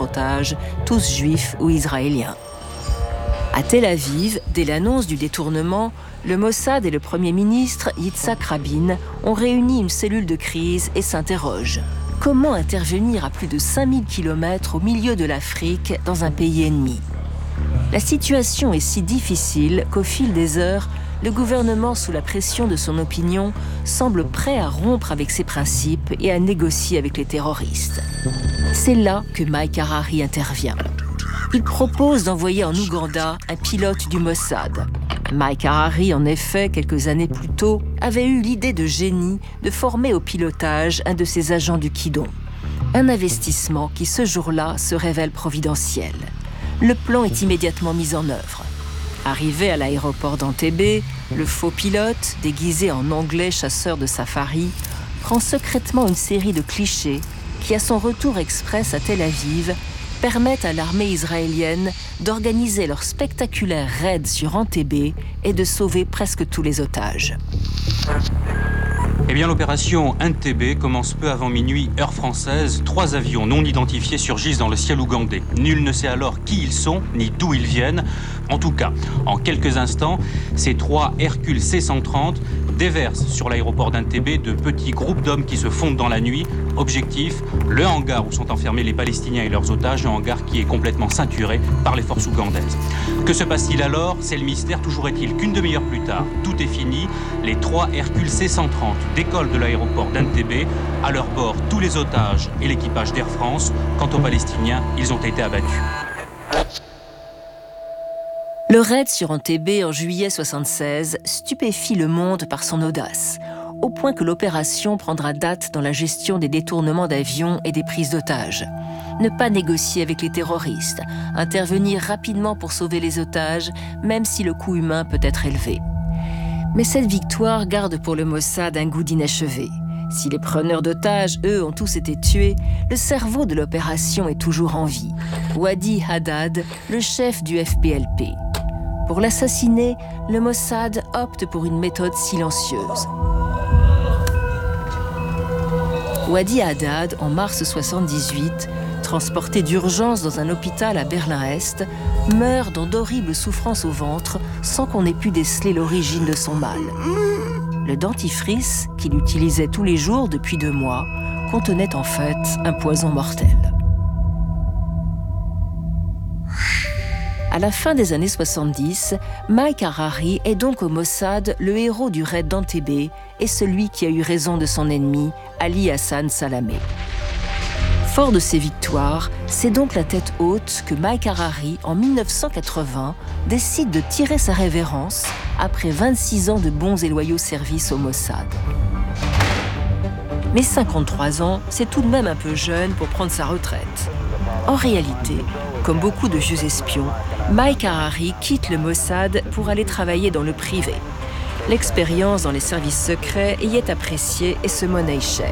otages, tous juifs ou israéliens. À Tel Aviv, dès l'annonce du détournement, le Mossad et le Premier ministre Yitzhak Rabin ont réuni une cellule de crise et s'interrogent. Comment intervenir à plus de 5000 km au milieu de l'Afrique dans un pays ennemi ? La situation est si difficile qu'au fil des heures, le gouvernement, sous la pression de son opinion, semble prêt à rompre avec ses principes et à négocier avec les terroristes. C'est là que Mike Harari intervient. Il propose d'envoyer en Ouganda un pilote du Mossad. Mike Harari, en effet, quelques années plus tôt, avait eu l'idée de génie de former au pilotage un de ses agents du Kidon. Un investissement qui, ce jour-là, se révèle providentiel. Le plan est immédiatement mis en œuvre. Arrivé à l'aéroport d'Entebbe, le faux pilote, déguisé en anglais chasseur de safari, prend secrètement une série de clichés qui, à son retour express à Tel Aviv, permettent à l'armée israélienne d'organiser leur spectaculaire raid sur Entebbe et de sauver presque tous les otages. Eh bien, l'opération Entebbe commence peu avant minuit, heure française. 3 avions non identifiés surgissent dans le ciel ougandais. Nul ne sait alors qui ils sont, ni d'où ils viennent. En tout cas, en quelques instants, ces 3 Hercule C-130 déversent sur l'aéroport d'Entebbe de petits groupes d'hommes qui se fondent dans la nuit. Objectif, le hangar où sont enfermés les Palestiniens et leurs otages, un hangar qui est complètement ceinturé par les forces ougandaises. Que se passe-t-il alors ? C'est le mystère. Toujours est-il qu'une demi-heure plus tard, tout est fini. Les 3 Hercule C-130 décollent de l'aéroport d'Entebbe. À leur bord, tous les otages et l'équipage d'Air France. Quant aux Palestiniens, ils ont été abattus. Le raid sur Entebbe en juillet 1976 stupéfie le monde par son audace, au point que l'opération prendra date dans la gestion des détournements d'avions et des prises d'otages. Ne pas négocier avec les terroristes, intervenir rapidement pour sauver les otages, même si le coût humain peut être élevé. Mais cette victoire garde pour le Mossad un goût d'inachevé. Si les preneurs d'otages, eux, ont tous été tués, le cerveau de l'opération est toujours en vie. Wadi Haddad, le chef du FPLP. Pour l'assassiner, le Mossad opte pour une méthode silencieuse. Wadi Haddad, en mars 1978, transporté d'urgence dans un hôpital à Berlin-Est, meurt dans d'horribles souffrances au ventre sans qu'on ait pu déceler l'origine de son mal. Le dentifrice, qu'il utilisait tous les jours depuis 2 mois, contenait en fait un poison mortel. À la fin des années 70, Mike Harari est donc au Mossad le héros du raid d'Entebbe et celui qui a eu raison de son ennemi, Ali Hassan Salameh. Fort de ses victoires, c'est donc la tête haute que Mike Harari, en 1980, décide de tirer sa révérence après 26 ans de bons et loyaux services au Mossad. Mais 53 ans, c'est tout de même un peu jeune pour prendre sa retraite. En réalité, comme beaucoup de vieux espions, Mike Harari quitte le Mossad pour aller travailler dans le privé. L'expérience dans les services secrets y est appréciée et se monnaie cher.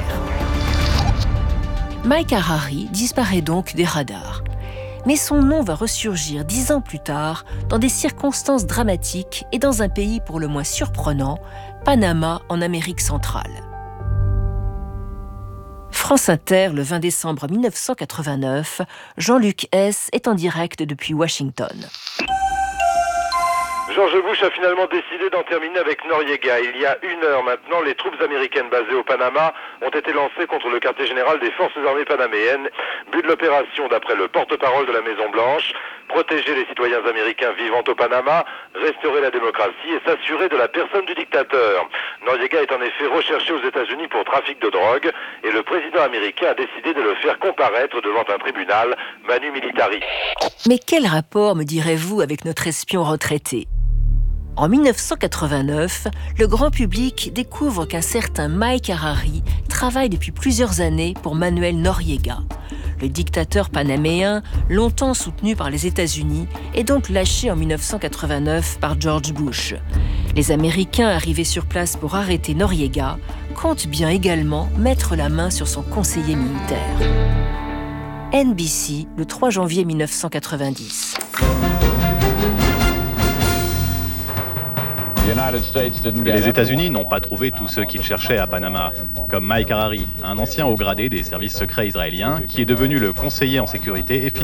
Mike Harari disparaît donc des radars. Mais son nom va ressurgir 10 ans plus tard dans des circonstances dramatiques et dans un pays pour le moins surprenant, Panama en Amérique centrale. France Inter, le 20 décembre 1989, Jean-Luc Hess est en direct depuis Washington. George Bush a finalement décidé d'en terminer avec Noriega. Il y a 1 heure maintenant, les troupes américaines basées au Panama ont été lancées contre le quartier général des forces armées panaméennes. But de l'opération, d'après le porte-parole de la Maison-Blanche, protéger les citoyens américains vivant au Panama, restaurer la démocratie et s'assurer de la personne du dictateur. Noriega est en effet recherché aux États-Unis pour trafic de drogue et le président américain a décidé de le faire comparaître devant un tribunal manu militari. Mais quel rapport, me direz-vous, avec notre espion retraité ? En 1989, le grand public découvre qu'un certain Mike Harari travaille depuis plusieurs années pour Manuel Noriega. Le dictateur panaméen, longtemps soutenu par les États-Unis, est donc lâché en 1989 par George Bush. Les Américains arrivés sur place pour arrêter Noriega comptent bien également mettre la main sur son conseiller militaire. NBC, le 3 janvier 1990. Les États-Unis n'ont pas trouvé tous ceux qu'ils cherchaient à Panama, comme Mike Harari, un ancien haut gradé des services secrets israéliens qui est devenu le conseiller en sécurité et